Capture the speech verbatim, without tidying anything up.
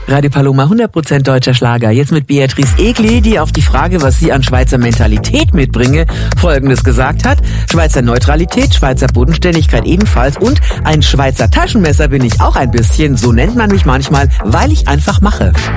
Radio Paloma, hundert Prozent deutscher Schlager. Jetzt mit Beatrice Egli, die auf die Frage, was sie an Schweizer Mentalität mitbringe, Folgendes gesagt hat. Schweizer Neutralität, Schweizer Bodenständigkeit ebenfalls und ein Schweizer Taschenmesser bin ich auch ein bisschen. So nennt man mich manchmal, weil ich einfach mache.